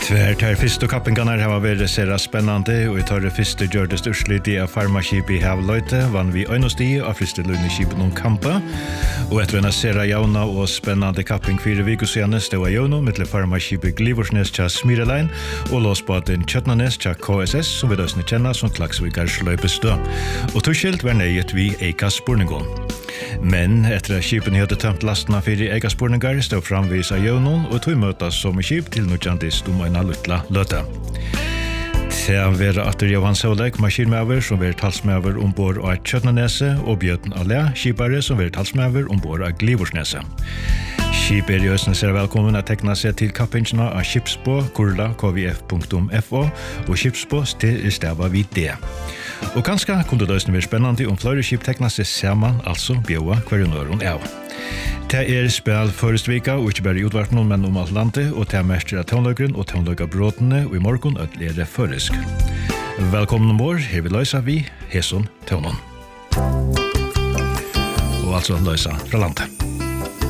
Tvär fyrst og kappingarna har vært sera spennande, og i tar det fyrste gjørdes urslit av farmaskip i Havløyte, vann vi øynosti av fyrste løgneskipen om kampa, og etter en sera jauna og spennande kapping 4 viker siden stod av jauno mittle farmaskipet Glivorsnes tja Smyrelein og låsbaten Kjøtnanes tja KSS, som vi døsne kjenner som Klaksvikars løypestø. Og torskilt var nøyet vi Eika Spurningon. Men etter at skipen hadde tømt lastene for Eika Spurningar stod framvis av jaunon og tog møtas som skip til nødjandist om en luttla løte. Til være atter Johan Solek, maskinmøver som var talsmøver ombord av Kjøtnanese, og Bjøten Alea, skipare som var talsmøver ombord av Glivorsnese. Skip i Østene ser velkommen å tekne seg til kappingene av Skipsbå, Kurla, kvf.fo, og Skipsbå stava vid det. Og kanskje kunne det være spennende om flere skip tekne seg sammen, altså bjøa hver nøren av. Det spil førestvika, og ikke bare i utvartene, men om alt landet, og det mester av tånløkeren og tånløkerbråtene, og i morgen er det føresk. Velkommen ombord, her vi løsa vi, Heson Tånon. Og altså løsa fra landet.